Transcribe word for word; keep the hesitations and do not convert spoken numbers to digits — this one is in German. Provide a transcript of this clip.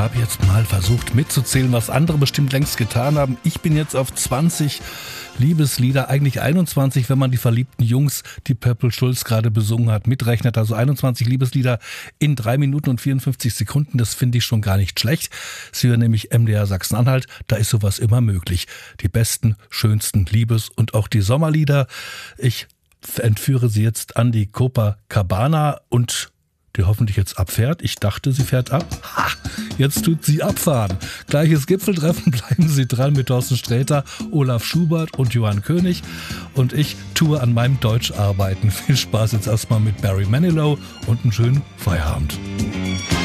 habe jetzt mal versucht mitzuzählen, was andere bestimmt längst getan haben. Ich bin jetzt auf zwanzig Liebeslieder, eigentlich einundzwanzig, wenn man die verliebten Jungs, die Purple Schulz gerade besungen hat, mitrechnet. Also einundzwanzig Liebeslieder in drei Minuten und vierundfünfzig Sekunden. Das finde ich schon gar nicht schlecht. Sie hören nämlich M D R Sachsen-Anhalt, da ist sowas immer möglich. Die besten, schönsten Liebes- und auch die Sommerlieder. Ich entführe Sie jetzt an die Copacabana und die hoffentlich jetzt abfährt. Ich dachte, sie fährt ab. Ha, jetzt tut sie abfahren. Gleiches Gipfeltreffen, bleiben Sie dran mit Thorsten Sträter, Olaf Schubert und Johann König. Und ich tue an meinem Deutsch arbeiten. Viel Spaß jetzt erstmal mit Barry Manilow und einen schönen Feierabend.